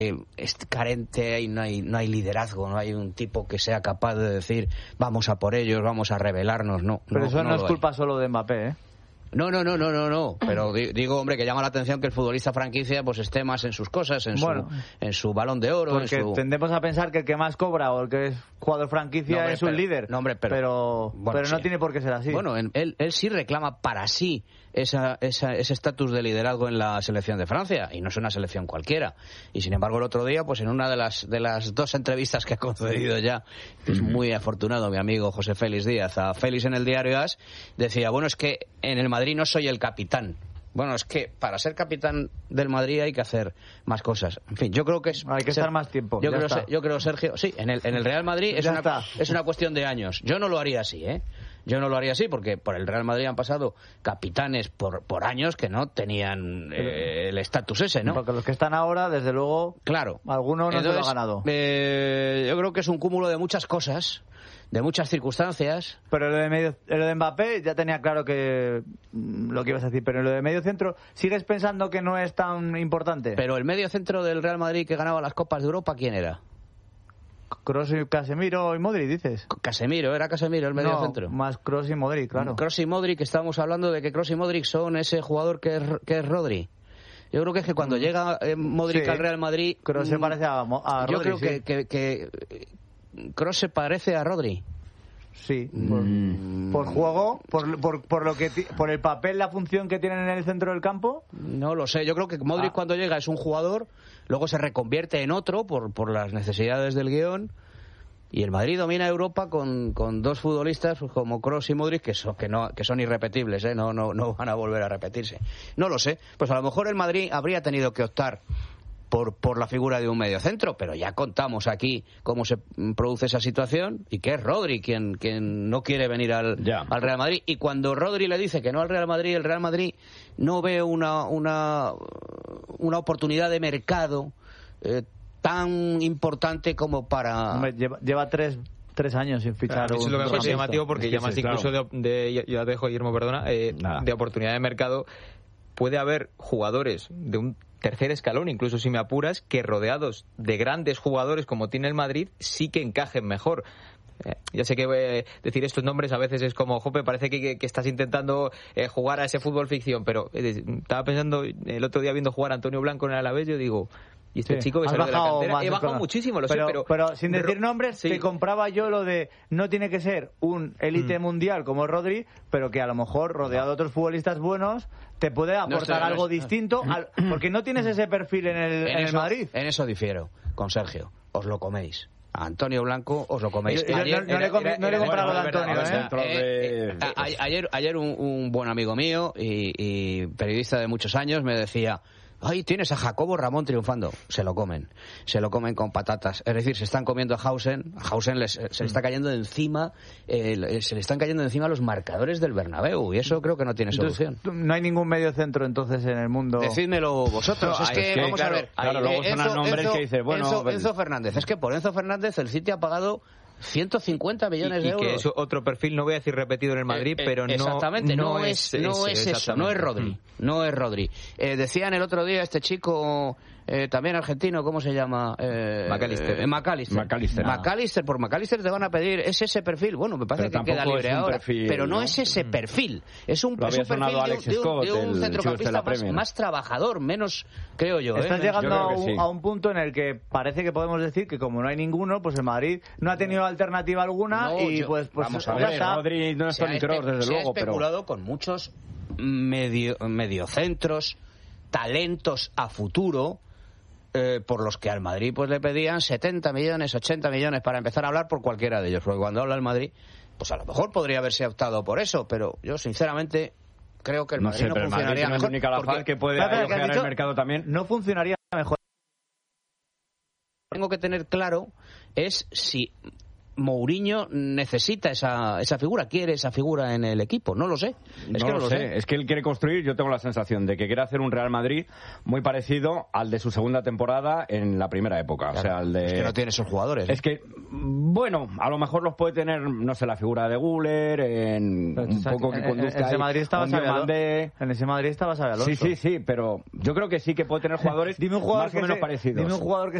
es carente y no hay liderazgo, no hay un tipo que sea capaz de decir vamos a por ellos, vamos a rebelarnos, no. Pero eso no es culpa solo de Mbappé, ¿eh? No, pero digo, hombre, que llama la atención que el futbolista franquicia pues esté más en sus cosas, en su Balón de Oro. Porque tendemos a pensar que el que más cobra o el que es jugador franquicia es un líder. Pero no tiene por qué ser así. Bueno, él sí reclama para sí ese estatus de liderazgo en la selección de Francia, y no es una selección cualquiera. Y sin embargo el otro día, pues en una de las dos entrevistas que ha concedido ya, que es muy afortunado mi amigo José Félix Díaz, a Félix en el diario AS, decía, bueno, es que en el Madrid no soy el capitán. Bueno, es que para ser capitán del Madrid hay que hacer más cosas. En fin, yo creo que hay que estar más tiempo. Yo creo, Sergio, sí, en el Real Madrid es una cuestión de años. Yo no lo haría así, ¿eh? Yo no lo haría así porque por el Real Madrid han pasado capitanes por años que no tenían el estatus ese, ¿no? Porque los que están ahora, desde luego, claro, alguno no se lo ha ganado. Yo creo que es un cúmulo de muchas cosas, de muchas circunstancias. Pero lo de Mbappé ya tenía claro que lo que ibas a decir, pero lo de medio centro, ¿sigues pensando que no es tan importante? Pero el medio centro del Real Madrid que ganaba las Copas de Europa, ¿quién era? Kroos y Casemiro y Modric, dices. Era Casemiro el medio centro. Más Kroos y Modric, claro. Kroos y Modric, estábamos hablando de que Kroos y Modric son ese jugador que es Rodri. Yo creo que es que cuando llega Modric al Real Madrid, Kroos se parece a Rodri. Yo creo que Kroos se parece a Rodri. Sí, por juego, por el papel, la función que tienen en el centro del campo. No lo sé, yo creo que Modric cuando llega es un jugador, luego se reconvierte en otro por las necesidades del guión, y el Madrid domina Europa con dos futbolistas como Kroos y Modric que son irrepetibles, no van a volver a repetirse. No lo sé, pues a lo mejor el Madrid habría tenido que optar por la figura de un mediocentro, pero ya contamos aquí cómo se produce esa situación y que es Rodri quien no quiere venir al Real Madrid, y cuando Rodri le dice que no al Real Madrid, el Real Madrid no ve una oportunidad de mercado tan importante como para... Hombre, lleva tres años sin fichar. Eso es lo que me parece llamativo, porque ya más incluso yo te dejo, Guillermo, perdona, de oportunidad de mercado, puede haber jugadores de un tercer escalón, incluso si me apuras, que rodeados de grandes jugadores como tiene el Madrid, sí que encajen mejor. Ya sé que decir estos nombres a veces es como, jope, parece que estás intentando jugar a ese fútbol ficción, pero estaba pensando el otro día viendo jugar a Antonio Blanco en el Alavés, yo digo, y este chico que salió de la cantera, he bajado muchísimo, lo sé, pero sin decir nombres, te compraba yo lo de no tiene que ser un élite mundial como Rodri, pero que a lo mejor rodeado de otros futbolistas buenos te puede aportar algo distinto, porque no tienes ese perfil en el Madrid. En eso difiero con Sergio, os lo coméis. A Antonio Blanco os lo coméis. No le he comprado a Antonio, Ayer un buen amigo mío y periodista de muchos años me decía: ¡ay, tienes a Jacobo Ramón triunfando! Se lo comen con patatas. Es decir, se están comiendo a Hausen se le está cayendo de encima, se le están cayendo de encima los marcadores del Bernabéu, y eso creo que no tiene solución. Entonces, no hay ningún medio centro entonces en el mundo. Decídmelo vosotros. Vamos a ver. Claro, luego sonan nombres que dices, bueno... Enzo Fernández. Es que por Enzo Fernández el City ha pagado 150 millones de euros. Y que es otro perfil, no voy a decir repetido en el Madrid, pero no... Exactamente, no es eso, no es Rodri. No es Rodri. Decían el otro día este chico, también argentino, ¿cómo se llama? McAllister. Por McAllister te van a pedir, ¿es ese perfil? Bueno, me parece que queda libre ahora. Perfil, pero no es ese perfil. Es un perfil de un centrocampista más trabajador, menos, creo yo. Estás llegando a un punto en el que parece que podemos decir que como no hay ninguno, pues el Madrid no ha tenido alternativa alguna pues vamos a ver, Rodri no es Toni Kroos, desde luego, se ha especulado con muchos mediocentros, talentos a futuro, por los que al Madrid pues le pedían 70 millones, 80 millones para empezar a hablar por cualquiera de ellos, porque cuando habla el Madrid, pues a lo mejor podría haberse optado por eso, pero yo sinceramente creo que el Madrid no funcionaría mejor. Única la que puede elogiar el mercado también. No funcionaría mejor. Tengo que tener claro es si Mourinho necesita esa figura, quiere esa figura en el equipo, no lo sé. No lo sé. Es que él quiere construir, yo tengo la sensación de que quiere hacer un Real Madrid muy parecido al de su segunda temporada en la primera época. Claro, es que no tiene esos jugadores. Es que, bueno, a lo mejor los puede tener, no sé, la figura de Guller, un poco que conduzca. En ese Madrid estaba Xabi Alonso. Sí, pero yo creo que sí que puede tener jugadores más o menos parecidos. Dime un jugador que